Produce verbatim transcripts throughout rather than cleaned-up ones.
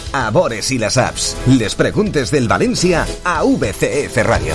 a Bores y las apps. Les preguntes del Valencia a V C F Radio.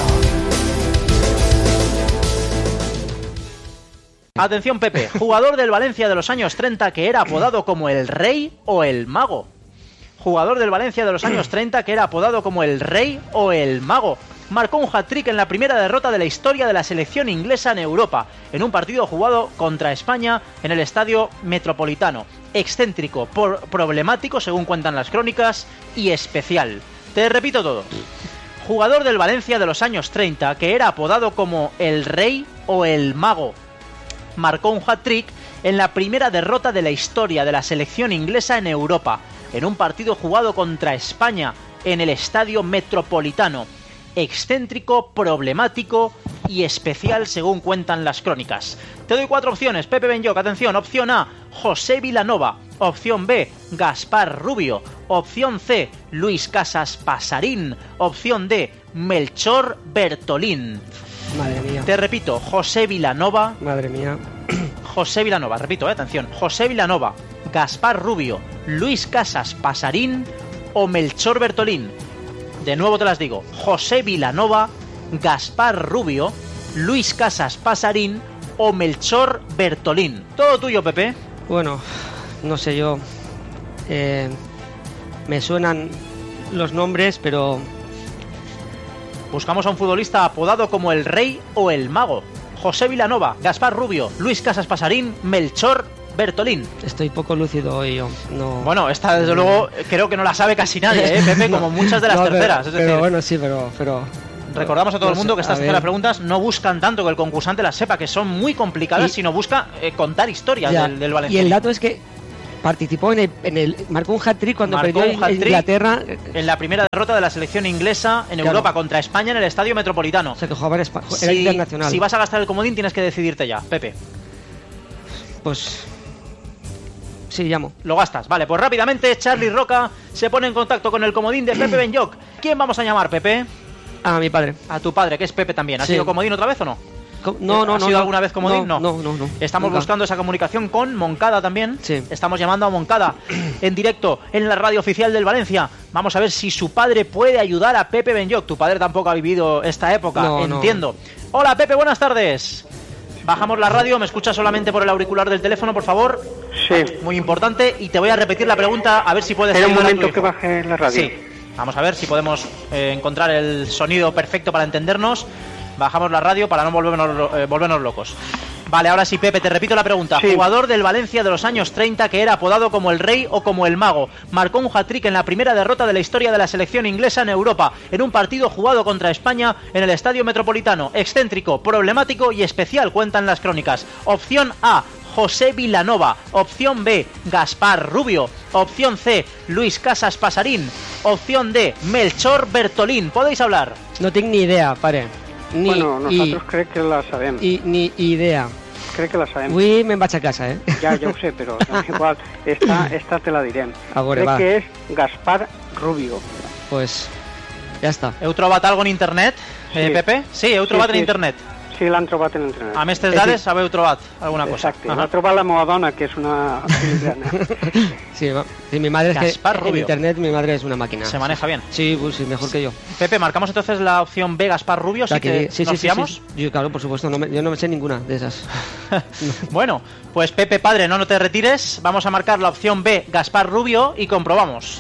Atención, Pepe, jugador del Valencia de los años treinta que era apodado como el Rey o el Mago. Jugador del Valencia de los años treinta que era apodado como el Rey o el Mago. Marcó un hat-trick en la primera derrota de la historia de la selección inglesa en Europa, en un partido jugado contra España en el Estadio Metropolitano. Excéntrico, por problemático, según cuentan las crónicas, y especial. Te repito todo. Jugador del Valencia de los años treinta que era apodado como el Rey o el Mago. Marcó un hat-trick en la primera derrota de la historia de la selección inglesa en Europa, en un partido jugado contra España en el Estadio Metropolitano. Excéntrico, problemático y especial, según cuentan las crónicas. Te doy cuatro opciones, Pepe Benyoc. Atención, opción A, José Vilanova. Opción B, Gaspar Rubio. Opción C, Luis Casas Pasarín. Opción D, Melchor Bertolín. Madre mía. Te repito, José Vilanova. Madre mía. José Vilanova, repito, eh, atención. José Vilanova, Gaspar Rubio, Luis Casas Pasarín o Melchor Bertolín. De nuevo te las digo. José Vilanova, Gaspar Rubio, Luis Casas Pasarín o Melchor Bertolín. Todo tuyo, Pepe. Bueno, no sé yo. Eh, me suenan los nombres, pero... Buscamos a un futbolista apodado como el Rey o el Mago. José Vilanova, Gaspar Rubio, Luis Casas Pasarín, Melchor Bertolín. Estoy poco lúcido hoy yo. No... Bueno, esta desde luego creo que no la sabe casi nadie, ¿eh, Pepe? Como muchas de las no, terceras. Pero, es decir, pero bueno, sí, pero... pero... Recordamos a todo no el mundo sé, que estas terceras preguntas no buscan tanto que el concursante las sepa, que son muy complicadas, y... sino busca eh, contar historias ya, del, del Valencia. Y el dato es que participó en el, en el marcó un hat-trick cuando marcó perdió en Inglaterra en la primera derrota de la selección inglesa en claro. Europa contra España en el Estadio Metropolitano. O sea, que jugaba en España, era si, internacional. Si vas a gastar el comodín tienes que decidirte ya, Pepe. Pues sí, llamo. Lo gastas, vale, pues rápidamente Charlie Roca se pone en contacto con el comodín de Pepe Benyoc. ¿Quién vamos a llamar, Pepe? A mi padre. A tu padre, que es Pepe también. ¿Ha sí. sido comodín otra vez o no? No, no, ¿Ha no. sido no, alguna vez comodín? No, no, no. no Estamos nunca. buscando esa comunicación con Moncada también. Sí. Estamos llamando a Moncada en directo en la radio oficial del Valencia. Vamos a ver si su padre puede ayudar a Pepe Benyoc. Tu padre tampoco ha vivido esta época, no, entiendo. No. Hola, Pepe, buenas tardes. Bajamos la radio, me escuchas solamente por el auricular del teléfono, por favor. Sí. Muy importante, y te voy a repetir la pregunta a ver si puedes ayudar. Espera un momento que baje la radio. Sí. Vamos a ver si podemos eh, encontrar el sonido perfecto para entendernos. Bajamos la radio para no volvernos, eh, volvernos locos. Vale, ahora sí, Pepe, te repito la pregunta. Sí. Jugador del Valencia de los años treinta que era apodado como el Rey o como el Mago. Marcó un hat-trick en la primera derrota de la historia de la selección inglesa en Europa, en un partido jugado contra España en el Estadio Metropolitano. Excéntrico, problemático y especial, cuentan las crónicas. Opción A, José Vilanova. Opción B, Gaspar Rubio. Opción C, Luis Casas Pasarín. Opción D, Melchor Bertolín. ¿Podéis hablar? No tengo ni idea, pare. Ni, bueno, nosotros i, crec que la sabem. I, ni idea. Crec que la sabem. Avui me'n vaig a casa, eh? Ja, ja ho sé, però igual, esta, esta te la direm. A veure, crec va. que és Gaspar Rubio. Pues ja està. Heu trobat algo en internet, eh, sí. Pepe? Sí, heu trobat sí, sí. en internet. Sí, l'han trobat en internet. Amb aquestes dades sí. Haveu trobat alguna cosa. Exacte, uh-huh. L'ha trobat la meva dona, que és una filigrana. Sí, va. Sí, mi madre es Gaspar que Rubio. En internet mi madre es una máquina. Se maneja bien. Sí, pues sí, mejor que yo. Pepe, marcamos entonces la opción B, Gaspar Rubio, ¿sí que sí, nos sí, fiamos? Sí, sí. Yo, claro, por supuesto, no me, yo no me sé ninguna de esas. No. Bueno, pues Pepe, padre, no, no te retires. Vamos a marcar la opción B, Gaspar Rubio, y comprobamos.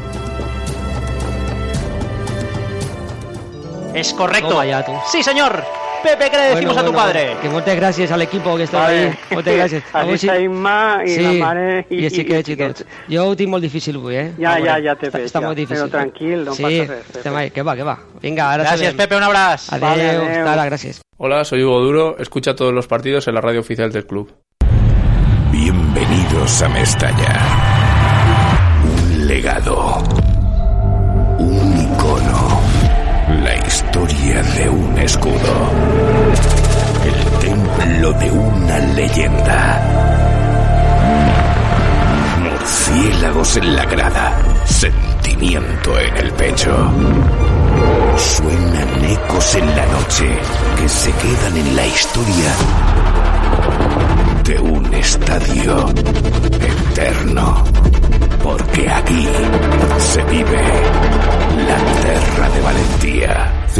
Es correcto. Toma ya, tú. Sí, señor. Pepe, ¿qué le decimos bueno, a tu bueno, padre? Que muchas gracias al equipo que está vale. ahí. Muchas gracias. Aquí està Imma i sí, la mare i, i els xiquets i, i tots. Jo ho tinc molt difícil avui, eh? Ja, ah, ja, ja té està, peix, està ja. molt difícil. Però tranquil, no sí, passa res. Pepe. Sí, que va, que va. Vinga, ara Gracias, sabem. Pepe, un abrazo. Adeu, vale, adeu. Tara, gracias. Hola, soy Hugo Duro, escucha todos los partidos en la radio oficial del club. Bienvenidos a Mestalla. Un legado. Un icono. La historia de un escudo. El templo de una leyenda. Murciélagos en la grada. Sentimiento en el pecho. Suenan ecos en la noche que se quedan en la historia de un estadio eterno. Porque aquí se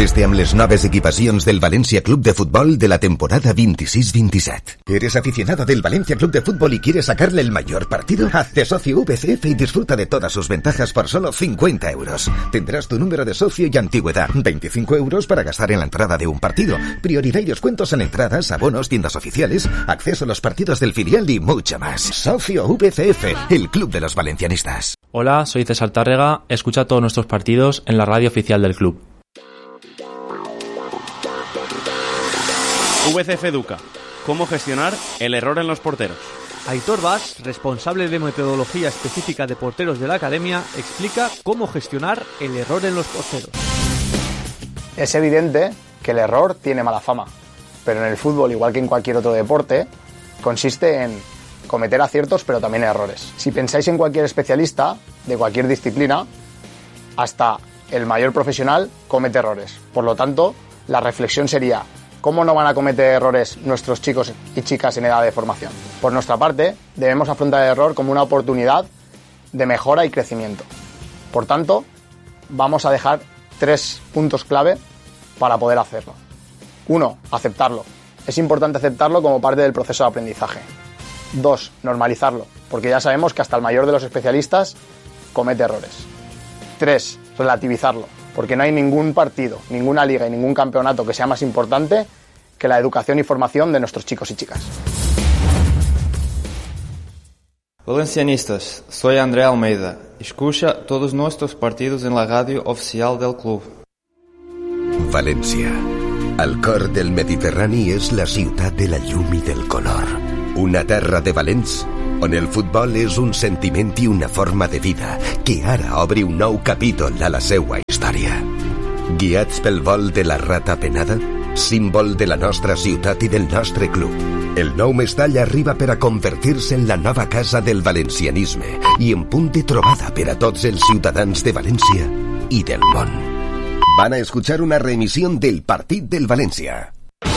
Vés-te amb les noves equipacions del Valencia Club de Fútbol de la temporada veintiséis veintisiete. ¿Eres aficionado del Valencia Club de Fútbol y quieres sacarle el mayor partido? Hazte socio V C F y disfruta de todas sus ventajas por solo cincuenta euros. Tendrás tu número de socio y antigüedad, veinticinco euros para gastar en la entrada de un partido, prioridad y descuentos en entradas, abonos, tiendas oficiales, acceso a los partidos del filial y mucho más. Socio V C F, el club de los valencianistas. Hola, soy César Tárrega. Escucha todos nuestros partidos en la radio oficial del club. V C F Educa. ¿Cómo gestionar el error en los porteros? Aitor Bas, responsable de metodología específica de porteros de la academia, explica cómo gestionar el error en los porteros. Es evidente que el error tiene mala fama, pero en el fútbol, igual que en cualquier otro deporte, consiste en cometer aciertos pero también errores. Si pensáis en cualquier especialista de cualquier disciplina, hasta el mayor profesional comete errores. Por lo tanto, la reflexión sería: ¿cómo no van a cometer errores nuestros chicos y chicas en edad de formación? Por nuestra parte, debemos afrontar el error como una oportunidad de mejora y crecimiento. Por tanto, vamos a dejar tres puntos clave para poder hacerlo. Uno, aceptarlo. Es importante aceptarlo como parte del proceso de aprendizaje. Dos, normalizarlo, porque ya sabemos que hasta el mayor de los especialistas comete errores. Tres, relativizarlo, porque no hay ningún partido, ninguna liga y ningún campeonato que sea más importante que la educación y formación de nuestros chicos y chicas. Valencianistas, soy André Almeida. Escucha todos nuestros partidos en la radio oficial del club. València, al cor del Mediterrani, és la ciutat de la llum i del color. Una terra de valents on el futbol és un sentiment i una forma de vida que ara obre un nou capítol a la seua història. Guiats pel vol de la rata penada, símbol de la nostra ciutat i del nostre club, el nou Mestalla arriba per a convertir-se en la nova casa del valencianisme i en punt de trobada per a tots els ciutadans de València i del món. Van a escuchar una reemisión del Partit del Valencia.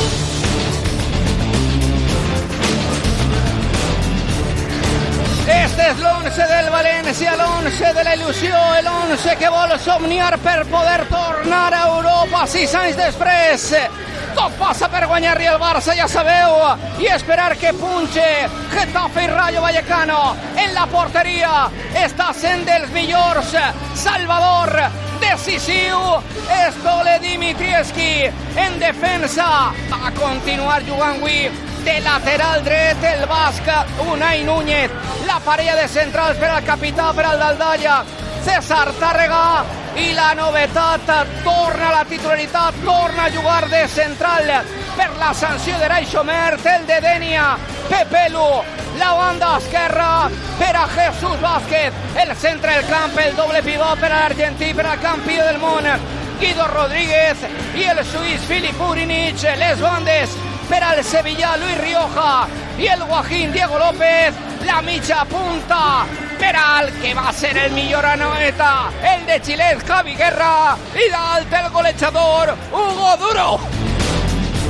Este és l'onze del València, l'onze de la il·lusió, l'onze que vol somniar per poder tornar a Europa sis anys després. Tot passa per guanyar-li el Barça, ja sabeu, i esperar que punxe Getafe i Rayo Vallecano. En la porteria està sent dels millors. Salvador, decisiu, Stole Dimitrievski. En defensa va a continuar jugant avui de lateral dret el basc Unai Núñez. La parella de centrals per al capità, per al Daldalla, César Tàrrega, i la novetat, torna a la titularitat, torna a jugar de central per la sanció de Raixo Mert, el de Denia, Pepelu, la banda esquerra per a Jesús Vázquez, el centre del camp, el doble pivot per a l'argentí, per al campió del món, Guido Rodríguez, i el suís Filip Urinic, les bandes per al Sevilla, Luis Rioja, i el guajín Diego López, la mitja punta per al que va ser el millor anoeta, el de Chilet Javi Guerra, i dalt el golejador Hugo Duro.